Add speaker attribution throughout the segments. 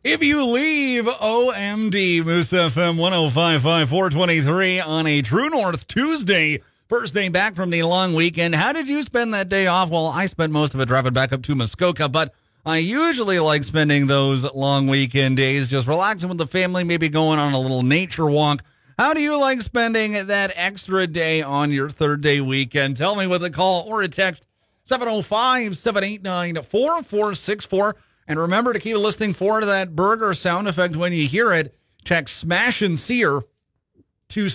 Speaker 1: If you leave OMD, Moose FM 105.5, 423 on a True North Tuesday, first day back from the long weekend. How did you spend that day off? Well, I spent most of it driving back up to Muskoka, but I usually like spending those long weekend days just relaxing with the family, maybe going on a little nature walk. How do you like spending that extra day on your third day weekend? Tell me with a call or a text, 705-789-4464. And remember to keep listening for that burger sound effect when you hear it. Text Smash and Sear to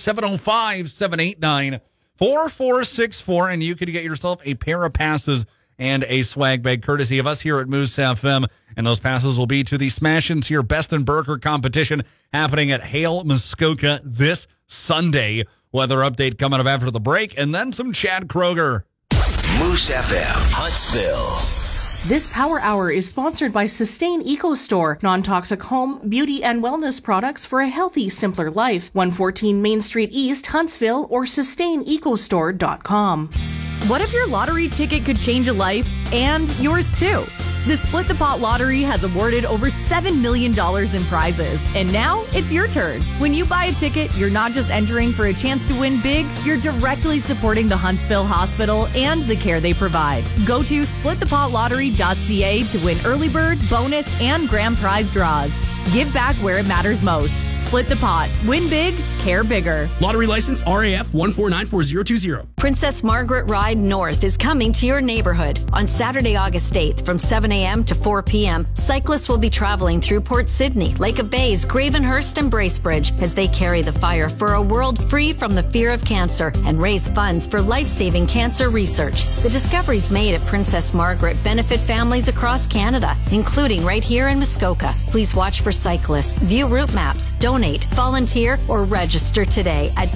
Speaker 1: 705-789-4464, and you could get yourself a pair of passes and a swag bag courtesy of us here at Moose FM. And those passes will be to the Smash and Sear Best in Burger competition happening at Hale, Muskoka this Sunday. Weather update coming up after the break, and then some Chad Kroger.
Speaker 2: Moose FM, Huntsville.
Speaker 3: This Power Hour is sponsored by Sustain Eco Store, non-toxic home, beauty, and wellness products for a healthy, simpler life. 114 Main Street East, Huntsville, or sustainecostore.com.
Speaker 4: What if your lottery ticket could change a life and yours too? The Split the Pot Lottery has awarded over $7 million in prizes, and now it's your turn. When you buy a ticket, you're not just entering for a chance to win big, you're directly supporting the Huntsville Hospital and the care they provide. Go to splitthepotlottery.ca to win early bird, bonus, and grand prize draws. Give back where it matters most. Split the pot. Win big, care bigger.
Speaker 5: Lottery license RAF 1494020.
Speaker 6: Princess Margaret Ride North is coming to your neighborhood. On Saturday, August 8th from 7 a.m. to 4 p.m., cyclists will be traveling through Port Sydney, Lake of Bays, Gravenhurst, and Bracebridge as they carry the fire for a world free from the fear of cancer and raise funds for life-saving cancer research. The discoveries made at Princess Margaret benefit families across Canada, including right here in Muskoka. Please watch for cyclists, view route maps, donate, volunteer, or register today at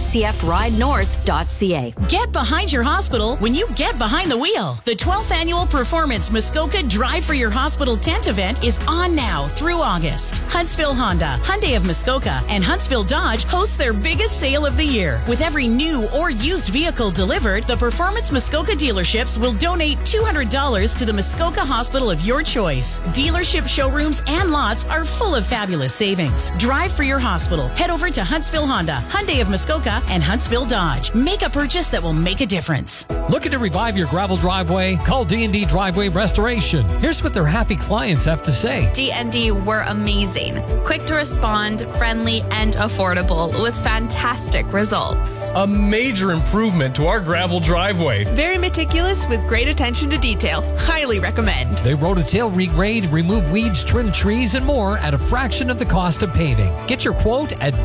Speaker 6: pmcfridenorth.ca.
Speaker 7: Get behind your hospital when you get behind the wheel. The 12th annual Performance Muskoka Drive for Your Hospital tent event is on now through August. Huntsville Honda, Hyundai of Muskoka, and Huntsville Dodge host their biggest sale of the year. With every new or used vehicle delivered, the Performance Muskoka dealerships will donate $200 to the Muskoka hospital of your choice. Dealership showrooms and lots are full of fabulous savings. Drive for your hospital. Head over to Huntsville Honda, Hyundai of Muskoka, and Huntsville Dodge. Make a purchase that will make a difference.
Speaker 8: Looking to revive your gravel driveway? Call D&D Driveway Restoration. Here's what their happy clients have to say.
Speaker 9: D&D were amazing. Quick to respond, friendly, and affordable with fantastic results.
Speaker 10: A major improvement to our gravel driveway.
Speaker 11: Very meticulous with great attention to detail. Highly recommend.
Speaker 8: They rototill, regrade, remove weeds, trim trees, and more at a fraction of the cost of paving. Get your quote at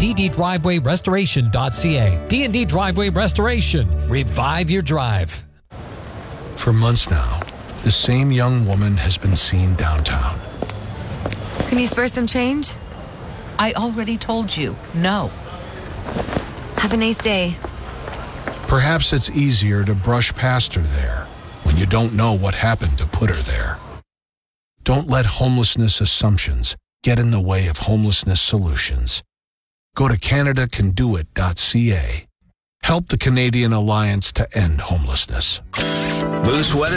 Speaker 8: dddrivewayrestoration.ca. D&D Driveway Restoration. Revive your drive.
Speaker 12: For months now, the same young woman has been seen downtown.
Speaker 13: Can you spare some change?
Speaker 14: I already told you, no.
Speaker 13: Have a nice day.
Speaker 12: Perhaps it's easier to brush past her there when you don't know what happened to put her there. Don't let homelessness assumptions get in the way of homelessness solutions. Go to CanadaCanDoIt.ca. Help the Canadian Alliance to End Homelessness.
Speaker 2: Moose Weather